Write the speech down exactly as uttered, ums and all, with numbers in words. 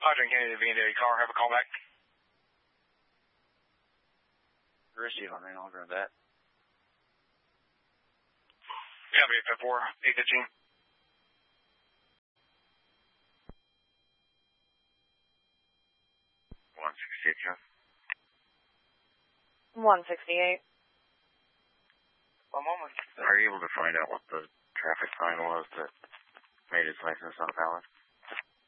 Audrey Kennedy, V and A car, have a call back. Receive on main, I'll grab that. Yeah, eight five four, eight fifteen. one sixty-eight, John. one sixty-eight. One moment. Are you able to find out what the traffic sign was that made its license not valid?